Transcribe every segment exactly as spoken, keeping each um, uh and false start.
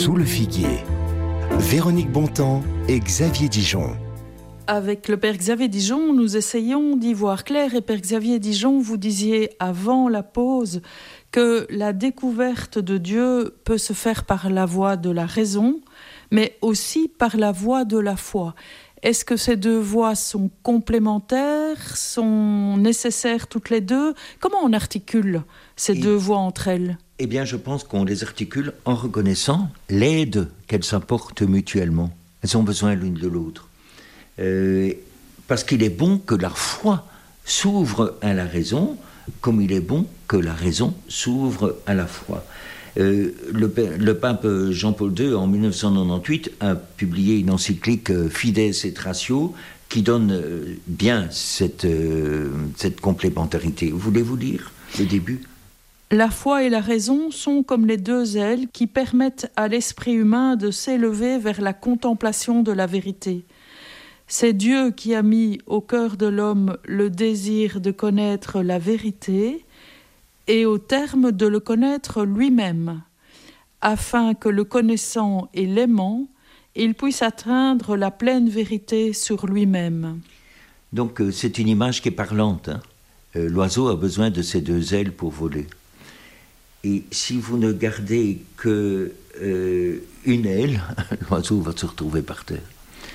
Sous le figuier, Véronique Bontemps et Xavier Dijon. Avec le Père Xavier Dijon, nous essayons d'y voir clair. Et Père Xavier Dijon, vous disiez avant la pause que la découverte de Dieu peut se faire par la voie de la raison, mais aussi par la voie de la foi. Est-ce que ces deux voies sont complémentaires, sont nécessaires toutes les deux ? Comment on articule ces et, deux voies entre elles ? Eh bien, je pense qu'on les articule en reconnaissant l'aide qu'elles s'apportent mutuellement. Elles ont besoin l'une de l'autre. Euh, parce qu'il est bon que la foi s'ouvre à la raison, comme il est bon que la raison s'ouvre à la foi. Euh, le, le pape Jean-Paul deux, en dix-neuf cent quatre-vingt-dix-huit, a publié une encyclique euh, Fides et Ratio qui donne euh, bien cette, euh, cette complémentarité. Voulez-vous lire le début ? La foi et la raison sont comme les deux ailes qui permettent à l'esprit humain de s'élever vers la contemplation de la vérité. C'est Dieu qui a mis au cœur de l'homme le désir de connaître la vérité et au terme de le connaître lui-même, afin que le connaissant et l'aimant, il puisse atteindre la pleine vérité sur lui-même. Donc euh, c'est une image qui est parlante. Hein. Euh, l'oiseau a besoin de ses deux ailes pour voler. Et si vous ne gardez que euh, une aile, l'oiseau va se retrouver par terre.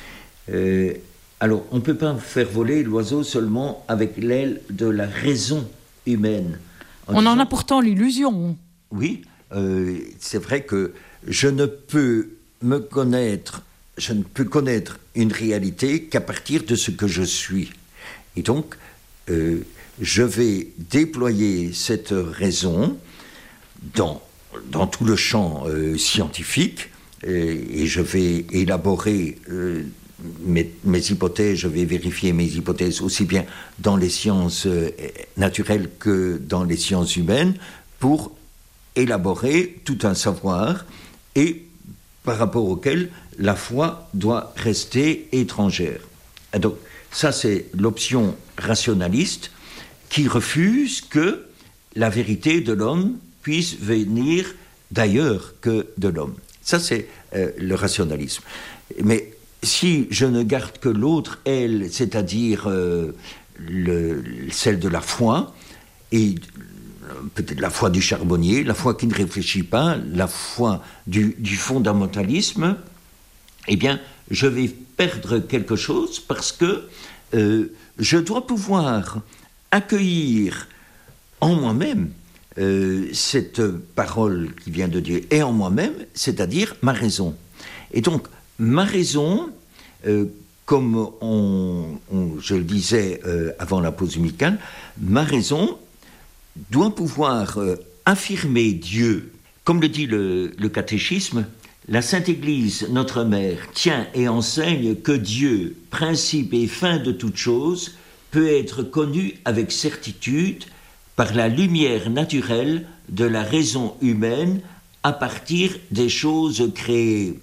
Euh, alors, on ne peut pas faire voler l'oiseau seulement avec l'aile de la raison humaine. En on disant, en a pourtant l'illusion. Oui, euh, c'est vrai que je ne peux me connaître, je ne peux connaître une réalité qu'à partir de ce que je suis. Et donc, euh, je vais déployer cette raison dans, dans tout le champ euh, scientifique et, et je vais élaborer euh, mes, mes hypothèses, je vais vérifier mes hypothèses aussi bien dans les sciences euh, naturelles que dans les sciences humaines pour élaborer tout un savoir et par rapport auquel la foi doit rester étrangère. Et donc ça c'est l'option rationaliste qui refuse que la vérité de l'homme puisse venir d'ailleurs que de l'homme. Ça, c'est euh, le rationalisme. Mais si je ne garde que l'autre aile, c'est-à-dire euh, le, celle de la foi, et peut-être la foi du charbonnier, la foi qui ne réfléchit pas, la foi du, du fondamentalisme, eh bien, je vais perdre quelque chose parce que euh, je dois pouvoir accueillir en moi-même Euh, cette parole qui vient de Dieu est en moi-même, c'est-à-dire ma raison. Et donc, ma raison, euh, comme on, on, je le disais euh, avant la pause musicale, ma raison doit pouvoir euh, affirmer Dieu. Comme le dit le, le catéchisme, la Sainte Église, notre mère, tient et enseigne que Dieu, principe et fin de toute chose, peut être connu avec certitude par la lumière naturelle de la raison humaine à partir des choses créées.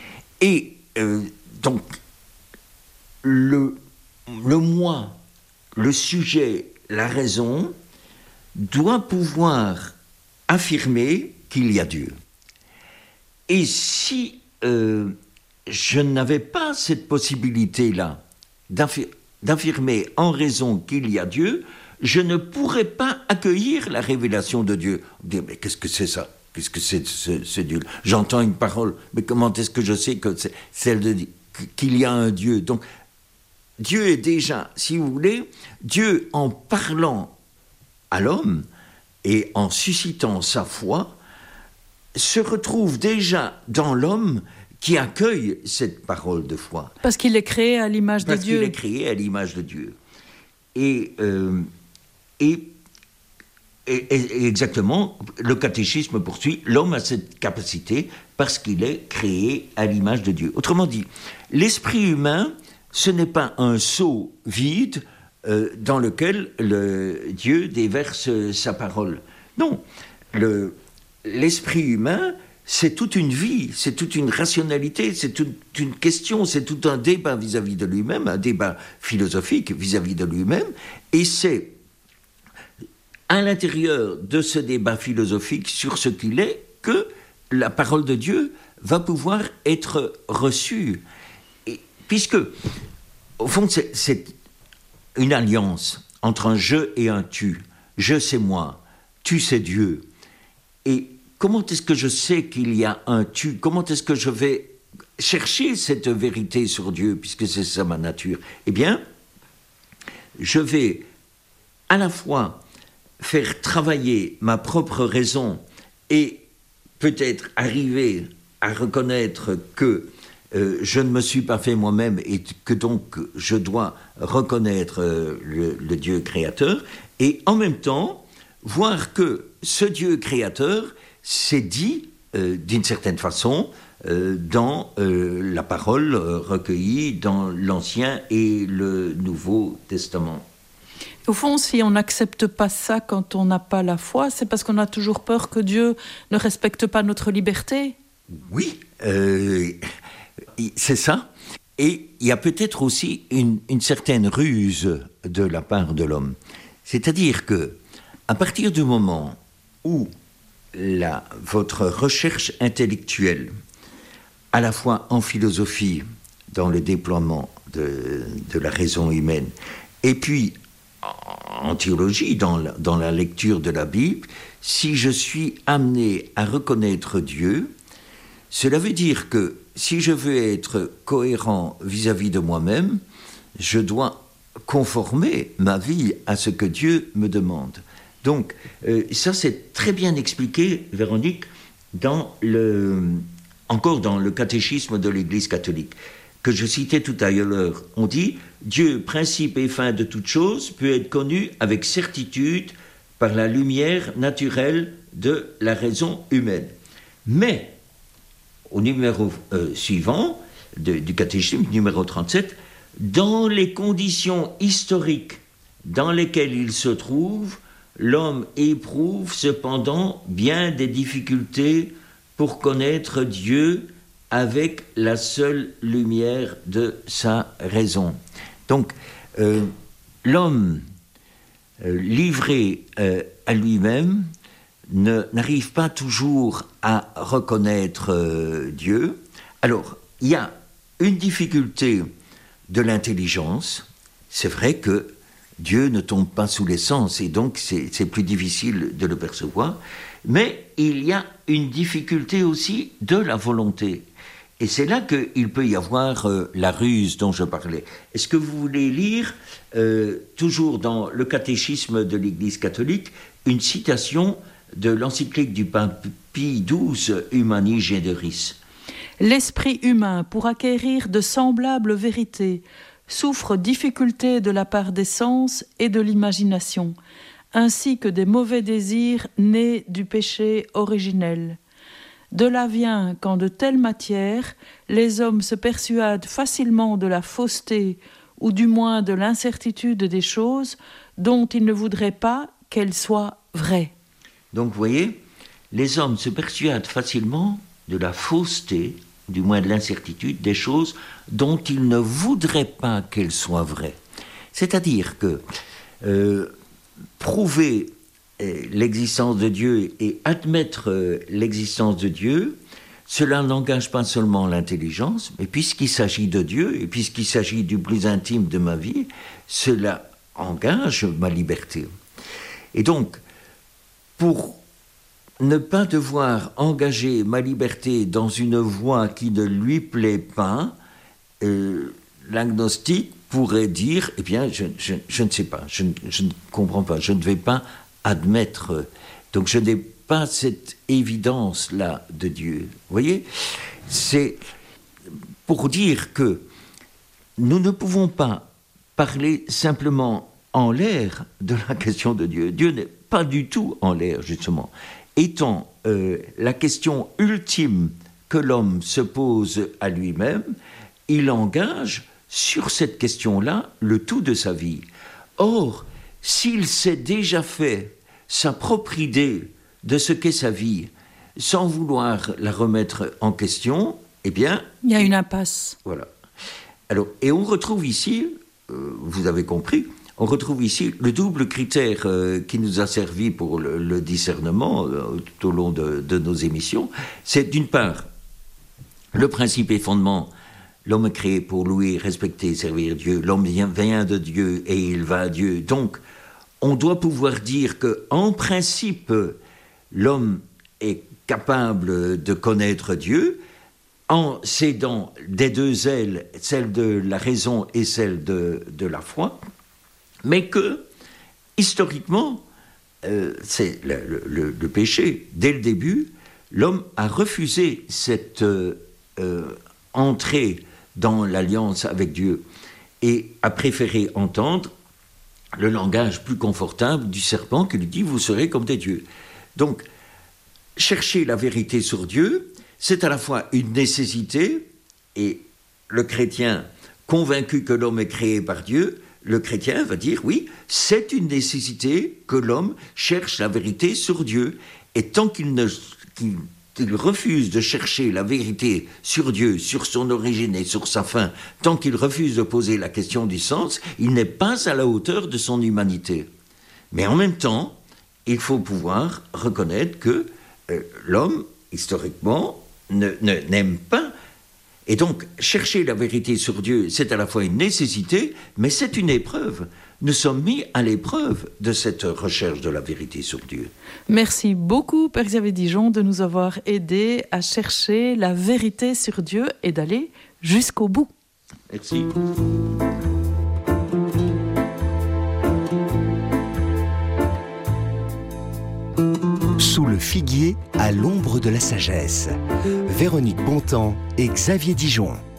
Et euh, donc, le, le moi, le sujet, la raison, doit pouvoir affirmer qu'il y a Dieu. Et si euh, je n'avais pas cette possibilité-là d'affir- d'affirmer en raison qu'il y a Dieu, je ne pourrais pas accueillir la révélation de Dieu. Dire, mais qu'est-ce que c'est ça ? Qu'est-ce que c'est ce, ce Dieu ? J'entends une parole, mais comment est-ce que je sais que c'est celle de qu'il y a un Dieu ? Donc, Dieu est déjà, si vous voulez, Dieu en parlant à l'homme et en suscitant sa foi, se retrouve déjà dans l'homme qui accueille cette parole de foi. Parce qu'il est créé à l'image de Parce Dieu. Parce qu'il est créé à l'image de Dieu. Et... Euh, Et, et, et exactement, le catéchisme poursuit, l'homme a cette capacité parce qu'il est créé à l'image de Dieu. Autrement dit, l'esprit humain, ce n'est pas un seau vide euh, dans lequel le, Dieu déverse sa parole. Non, le, l'esprit humain, c'est toute une vie, c'est toute une rationalité, c'est toute une question, c'est tout un débat vis-à-vis de lui-même, un débat philosophique vis-à-vis de lui-même, et c'est à l'intérieur de ce débat philosophique sur ce qu'il est que la parole de Dieu va pouvoir être reçue. Et, puisque, au fond, c'est, c'est une alliance entre un je et un tu. Je, c'est moi. Tu, c'est Dieu. Et comment est-ce que je sais qu'il y a un tu? Comment est-ce que je vais chercher cette vérité sur Dieu, puisque c'est ça ma nature? Eh bien, je vais à la fois faire travailler ma propre raison et peut-être arriver à reconnaître que euh, je ne me suis pas fait moi-même et que donc je dois reconnaître euh, le, le Dieu créateur, et en même temps voir que ce Dieu créateur s'est dit euh, d'une certaine façon euh, dans euh, la parole euh, recueillie dans l'Ancien et le Nouveau Testament. Au fond, si on n'accepte pas ça quand on n'a pas la foi, c'est parce qu'on a toujours peur que Dieu ne respecte pas notre liberté. Oui, euh, c'est ça. Et il y a peut-être aussi une, une certaine ruse de la part de l'homme. C'est-à-dire que, à partir du moment où la, votre recherche intellectuelle, à la fois en philosophie, dans le déploiement de, de la raison humaine, et puis en théologie, dans la, dans la lecture de la Bible, si je suis amené à reconnaître Dieu, cela veut dire que si je veux être cohérent vis-à-vis de moi-même, je dois conformer ma vie à ce que Dieu me demande. Donc, euh, ça c'est très bien expliqué, Véronique, dans le, encore dans le catéchisme de l'Église catholique, que je citais tout à l'heure. On dit « Dieu, principe et fin de toute chose, peut être connu avec certitude par la lumière naturelle de la raison humaine. » Mais, au numéro euh, suivant, de, du catéchisme, numéro trente-sept, « Dans les conditions historiques dans lesquelles il se trouve, l'homme éprouve cependant bien des difficultés pour connaître Dieu avec la seule lumière de sa raison. » Donc, euh, l'homme euh, livré euh, à lui-même ne, n'arrive pas toujours à reconnaître euh, Dieu. Alors, il y a une difficulté de l'intelligence. C'est vrai que Dieu ne tombe pas sous les sens et donc c'est, c'est plus difficile de le percevoir. Mais il y a une difficulté aussi de la volonté. Et c'est là qu'il peut y avoir euh, la ruse dont je parlais. Est-ce que vous voulez lire, euh, toujours dans le catéchisme de l'Église catholique, une citation de l'encyclique du pape Pie douze, Humani Generis? L'esprit humain, pour acquérir de semblables vérités, souffre difficultés de la part des sens et de l'imagination, ainsi que des mauvais désirs nés du péché originel. De là vient qu'en de telles matières, les hommes se persuadent facilement de la fausseté ou du moins de l'incertitude des choses dont ils ne voudraient pas qu'elles soient vraies. Donc vous voyez, les hommes se persuadent facilement de la fausseté, du moins de l'incertitude des choses dont ils ne voudraient pas qu'elles soient vraies. C'est-à-dire que euh, prouver l'existence de Dieu et admettre l'existence de Dieu, cela n'engage pas seulement l'intelligence, mais puisqu'il s'agit de Dieu et puisqu'il s'agit du plus intime de ma vie, cela engage ma liberté. Et donc, pour ne pas devoir engager ma liberté dans une voie qui ne lui plaît pas, euh, l'agnostique pourrait dire, eh bien, je, je, je ne sais pas, je, je ne comprends pas, je ne vais pas admettre. Donc je n'ai pas cette évidence-là de Dieu. Vous voyez, c'est pour dire que nous ne pouvons pas parler simplement en l'air de la question de Dieu. Dieu n'est pas du tout en l'air, justement. Étant euh, la question ultime que l'homme se pose à lui-même, il engage sur cette question-là le tout de sa vie. Or, s'il s'est déjà fait sa propre idée de ce qu'est sa vie, sans vouloir la remettre en question, eh bien... Il y a une impasse. Voilà. Alors, et on retrouve ici, euh, vous avez compris, on retrouve ici le double critère euh, qui nous a servi pour le, le discernement euh, tout au long de, de nos émissions. C'est d'une part le principe et fondement, l'homme est créé pour louer, respecter, servir Dieu. L'homme vient, vient de Dieu et il va à Dieu. Donc, on doit pouvoir dire qu'en principe, l'homme est capable de connaître Dieu en s'aidant des deux ailes, celle de la raison et celle de, de la foi, mais que, historiquement, euh, c'est le, le, le péché. Dès le début, l'homme a refusé cette euh, euh, entrée dans l'alliance avec Dieu et a préféré entendre le langage plus confortable du serpent qui lui dit « vous serez comme des dieux ». Donc, chercher la vérité sur Dieu, c'est à la fois une nécessité, et le chrétien convaincu que l'homme est créé par Dieu, le chrétien va dire « oui, c'est une nécessité que l'homme cherche la vérité sur Dieu ». Et tant qu'il ne... qu'il qu'il refuse de chercher la vérité sur Dieu, sur son origine et sur sa fin, tant qu'il refuse de poser la question du sens, il n'est pas à la hauteur de son humanité. Mais en même temps, il faut pouvoir reconnaître que euh, l'homme, historiquement, ne, ne, n'aime pas. Et donc, chercher la vérité sur Dieu, c'est à la fois une nécessité, mais c'est une épreuve. Nous sommes mis à l'épreuve de cette recherche de la vérité sur Dieu. Merci beaucoup, Père Xavier Dijon, de nous avoir aidés à chercher la vérité sur Dieu et d'aller jusqu'au bout. Merci. Sous le figuier, à l'ombre de la sagesse. Véronique Bontemps et Xavier Dijon.